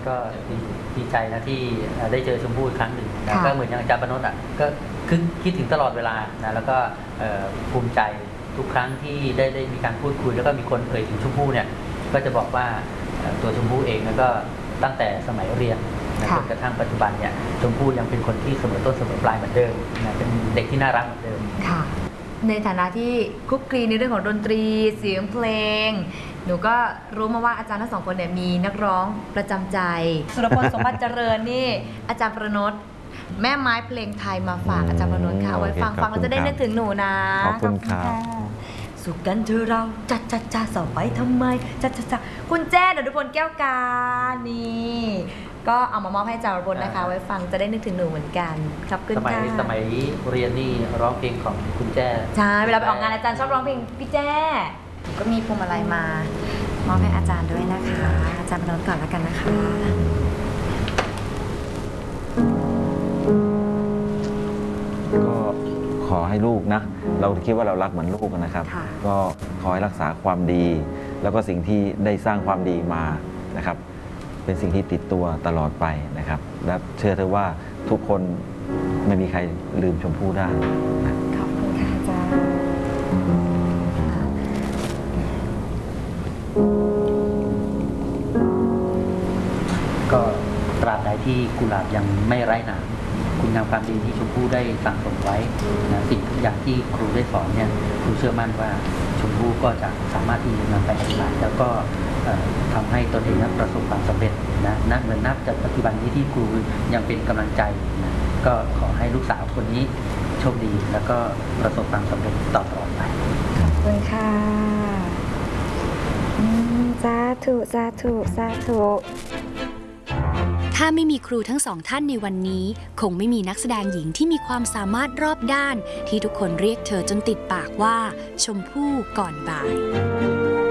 ก็ดีใจนะที่ได้เจอชมพู่อีกครั้งหนึ่งนะก็เหมือนอย่างอาจารย์ปนดก็คิดถึงตลอดเวลานะแล้วก็ภูมิใจทุกครั้งที่ได้มีการพูดคุยแล้วก็มีคนเอ่ยถึงชมพู่เนี่ยก็จะบอกว่าตัวชมพู่เองก็ตั้งแต่สมัยเรียนจนกระทั่งปัจจุบันเนี่ยชมพู่ยังเป็นคนที่เสมอต้นเสมอปลายเหมือนเดิมนะเป็นเด็กที่น่ารักเหมือนเดิมค่ะในฐานะที่คลุกคลีในเรื่องของดนตรีเสียงเพลงหนูก็รู้มาว่าอาจารย์ทั้งสองคนเนี่ยมีนักร้องประจำใจสุรพล สมบัติเจริญนี่อาจารย์ประนดแม่ไม้เพลงไทยมาฝากอาจารย์ประนดค่ะเอาไว้ฟังแล้วจะได้นึกถึงหนูนะขอบคุณครับสุขกันเธอเราจัดสอบไปทำไมจัดคุณแจ้ดนุพลแก้วกานี่ก็เอามามอบให้อาจารย์ประนดนะคะไว้ฟังจะได้นึกถึงหนูเหมือนกันขอบคุณค่ะสมัยเรียนนี่ร้องเพลงของคุณแจ้ใช่เวลาไปออกงานอาจารย์ชอบร้องเพลงพี่แจ้ก็มีพวงมาลัยมามอบให้อาจารย์ด้วยนะคะอาจารย์ประนดก่อนแล้วกันนะคะก็ขอให้ลูกนะเราคิดว่าเรารักเหมือนลูกนะครับก็ขอให้รักษาความดีแล้วก็สิ่งที่ได้สร้างความดีมานะครับเป็นสิ่งที่ติดตัวตลอดไปนะครับและเชื่อเถอะว่าทุกคนไม่มีใครลืมชมพู่ได้นะขอบคุณค่ะอาจารย์ก็ตราบใดที่กุหลาบยังไม่ไร้หนามคุณงามความดีที่ชมพู่ได้สั่งสมไว้นะสิ่งทุกอย่างที่ครูได้สอนเนี่ยครูเชื่อมั่นว่าชมพู่ก็จะสามารถที่จะนำไปปฏิบัติแล้วก็ทำให้ตนเองนั้นประสบความสำเร็จนะเหมือนนับจากปัจจุบันนี้ที่ครูยังเป็นกำลังใจนะก็ขอให้ลูกสาวคนนี้โชคดีแล้วก็ประสบความสำเร็จต่อไปขอบคุณค่ะสาธุถ้าไม่มีครูทั้งสองท่านในวันนี้คงไม่มีนักแสดงหญิงที่มีความสามารถรอบด้านที่ทุกคนเรียกเธอจนติดปากว่าชมพู่ก่อนบ่าย